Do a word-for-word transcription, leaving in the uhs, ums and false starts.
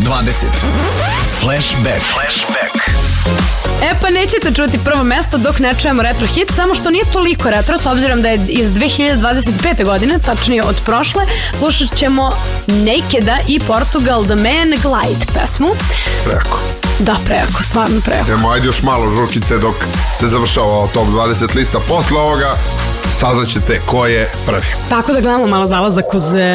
dvadeset. Flashback. Flashback. E pa nećete čuti prvo mesto dok ne čujemo retro hit, samo što nije toliko retro, s obzirom da je iz dve hiljade dvadeset pete godine, tačnije od prošle. Slušat ćemo Nakeda i Portugal The Man Glide pesmu. Preko. Da, preko, stvarno preko. Emo, ajde još malo žurkice dok se završava top dvadeset lista. Posle ovoga saznaćete ko je prvi. Tako da gledamo malo zalazak uz